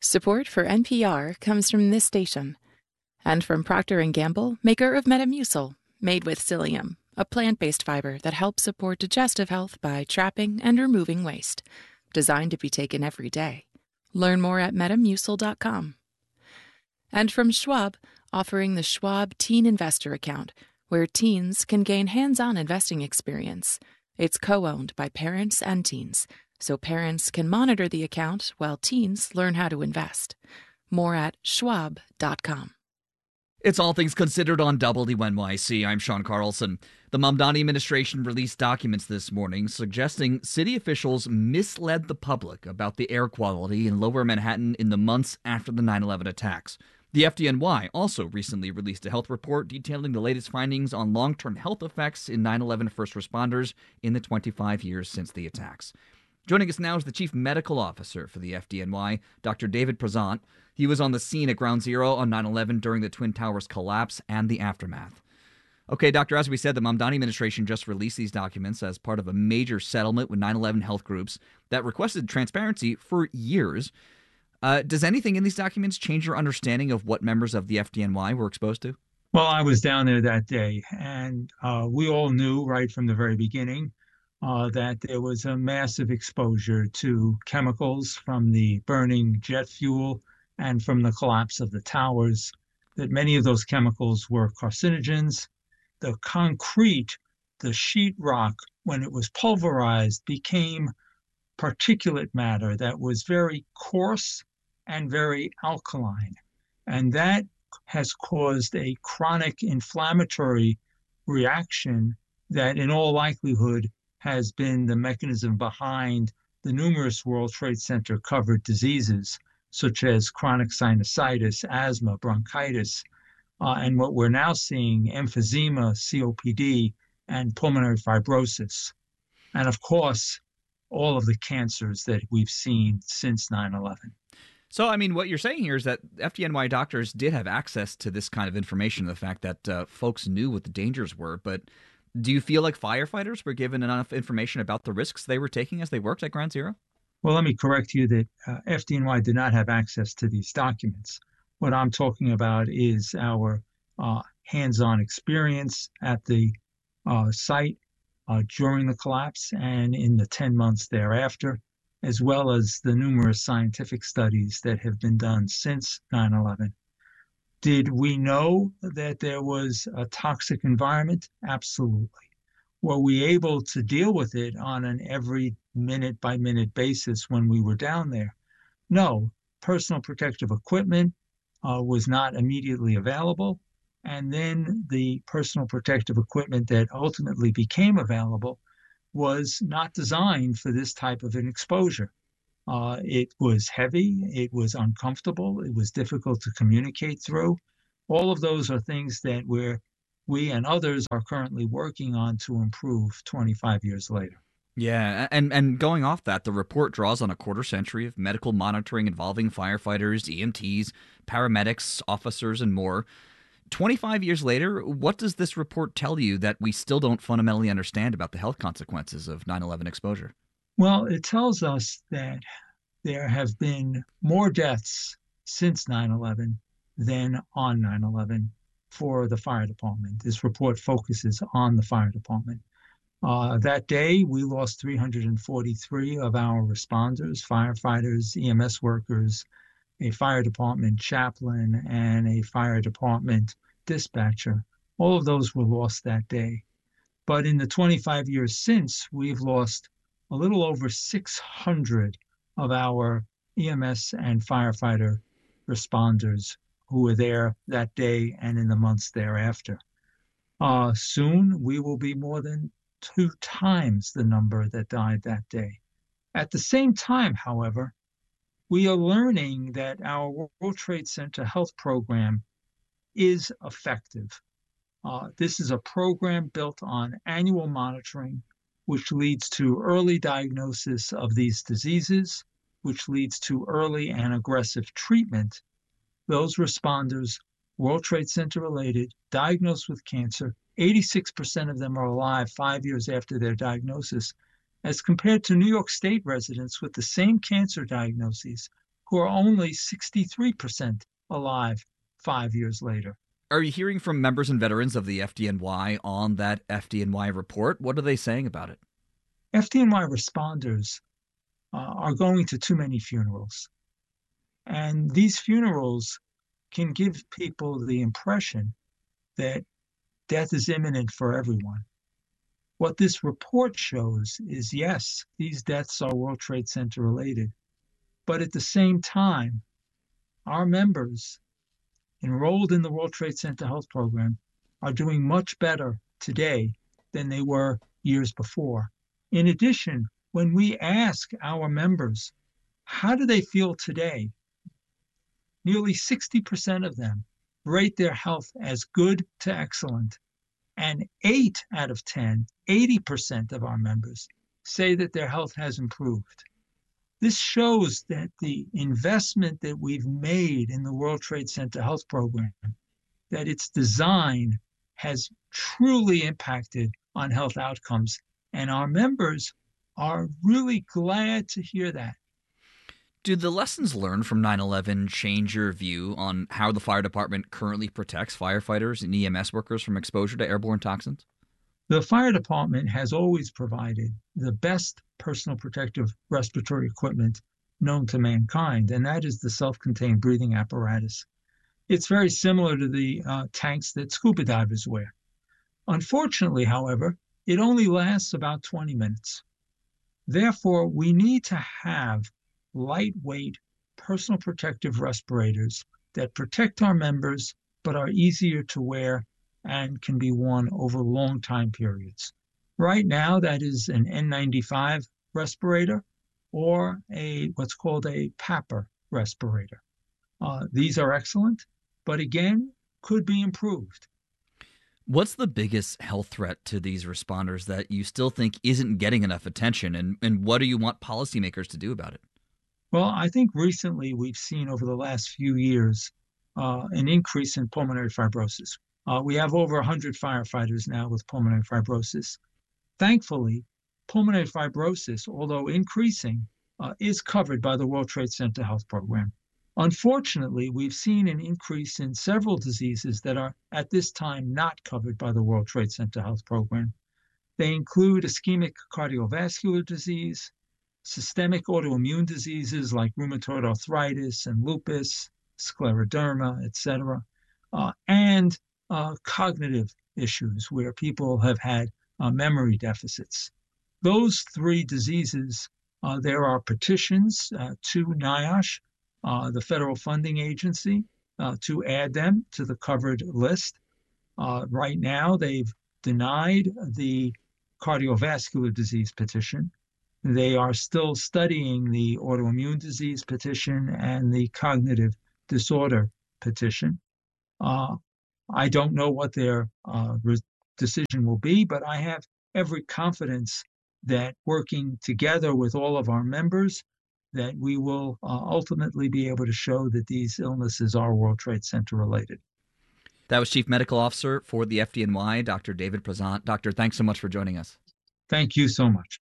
Support for NPR comes from this station and from Procter & Gamble, maker of Metamucil, made with psyllium, a plant-based fiber that helps support digestive health by trapping and removing waste. Designed to be taken every day. Learn more at metamucil.com. And from Schwab, offering the Schwab Teen Investor Account, where teens can gain hands-on investing experience. It's co-owned by parents and teens, so parents can monitor the account while teens learn how to invest. More at schwab.com. It's All Things Considered on WNYC. I'm Sean Carlson. The Mamdani administration released documents this morning suggesting city officials misled the public about the air quality in Lower Manhattan in the months after the 9/11 attacks. The FDNY also recently released a health report detailing the latest findings on long-term health effects in 9/11 first responders in the 25 years since the attacks. Joining us now is the Chief Medical Officer for the FDNY, Dr. David Prezant. He was on the scene at Ground Zero on 9/11 during the Twin Towers collapse and the aftermath. Okay, Doctor, as we said, the Mamdani administration just released these documents as part of a major settlement with 9/11 health groups that requested transparency for years. Does anything in these documents change your understanding of what members of the FDNY were exposed to? Well, I was down there that day, and we all knew right from the very beginning that there was a massive exposure to chemicals from the burning jet fuel and from the collapse of the towers, that many of those chemicals were carcinogens. The concrete, the sheetrock, when it was pulverized, became particulate matter that was very coarse and very alkaline. And that has caused a chronic inflammatory reaction that in all likelihood has been the mechanism behind the numerous World Trade Center covered diseases, such as chronic sinusitis, asthma, bronchitis, and what we're now seeing, emphysema, COPD, and pulmonary fibrosis. And of course, all of the cancers that we've seen since 9/11. So, I mean, what you're saying here is that FDNY doctors did have access to this kind of information, the fact that folks knew what the dangers were. But do you feel like firefighters were given enough information about the risks they were taking as they worked at Ground Zero? Well, let me correct you that FDNY did not have access to these documents. What I'm talking about is our hands-on experience at the site during the collapse and in the 10 months thereafter, as well as the numerous scientific studies that have been done since 9/11. Did we know that there was a toxic environment? Absolutely. Were we able to deal with it on an every minute-by-minute basis when we were down there? No. Personal protective equipment was not immediately available. And then the personal protective equipment that ultimately became available was not designed for this type of an exposure. It was heavy, it was uncomfortable, it was difficult to communicate through. All of those are things that we and others are currently working on to improve 25 years later. Yeah, and going off that, the report draws on a quarter century of medical monitoring involving firefighters, EMTs, paramedics, officers, and more. 25 years later, what does this report tell you that we still don't fundamentally understand about the health consequences of 9/11 exposure? Well, it tells us that there have been more deaths since 9/11 than on 9/11 for the fire department. This report focuses on the fire department. That day, we lost 343 of our responders, firefighters, EMS workers, a fire department chaplain, and a fire department dispatcher. All of those were lost that day. But in the 25 years since, we've lost a little over 600 of our EMS and firefighter responders who were there that day and in the months thereafter. Soon, we will be more than 2 times the number that died that day. At the same time, however, we are learning that our World Trade Center health program is effective. This is a program built on annual monitoring, which leads to early diagnosis of these diseases, which leads to early and aggressive treatment. Those responders, World Trade Center related, diagnosed with cancer, 86% of them are alive 5 years after their diagnosis, as compared to New York State residents with the same cancer diagnoses who are only 63% alive 5 years later. Are you hearing from members and veterans of the FDNY on that FDNY report? What are they saying about it? FDNY responders are going to too many funerals. And these funerals can give people the impression that death is imminent for everyone. What this report shows is, yes, these deaths are World Trade Center related, but at the same time, our members enrolled in the World Trade Center Health Program are doing much better today than they were years before. In addition, when we ask our members, how do they feel today? Nearly 60% of them rate their health as good to excellent. And 8 out of 10, 80% of our members say that their health has improved. This shows that the investment that we've made in the World Trade Center Health Program, that its design has truly impacted on health outcomes. And our members are really glad to hear that. Do the lessons learned from 9/11 change your view on how the fire department currently protects firefighters and EMS workers from exposure to airborne toxins? The fire department has always provided the best personal protective respiratory equipment known to mankind, and that is the self-contained breathing apparatus. It's very similar to the tanks that scuba divers wear. Unfortunately, however, it only lasts about 20 minutes. Therefore, we need to have lightweight personal protective respirators that protect our members but are easier to wear and can be worn over long time periods. Right now, that is an N95 respirator or what's called a PAPR respirator. These are excellent, but again, could be improved. What's the biggest health threat to these responders that you still think isn't getting enough attention, and what do you want policymakers to do about it? Well, I think recently we've seen over the last few years an increase in pulmonary fibrosis. We have over 100 firefighters now with pulmonary fibrosis. Thankfully, pulmonary fibrosis, although increasing, is covered by the World Trade Center Health Program. Unfortunately, we've seen an increase in several diseases that are at this time not covered by the World Trade Center Health Program. They include ischemic cardiovascular disease, systemic autoimmune diseases like rheumatoid arthritis and lupus, scleroderma, etc., and cognitive issues where people have had memory deficits. Those 3 diseases, there are petitions to NIOSH, the federal funding agency, to add them to the covered list. Right now, they've denied the cardiovascular disease petition. They are still studying the autoimmune disease petition and the cognitive disorder petition. I don't know what their decision will be, but I have every confidence that working together with all of our members, that we will ultimately be able to show that these illnesses are World Trade Center related. That was Chief Medical Officer for the FDNY, Dr. David Prezant. Doctor, thanks so much for joining us. Thank you so much.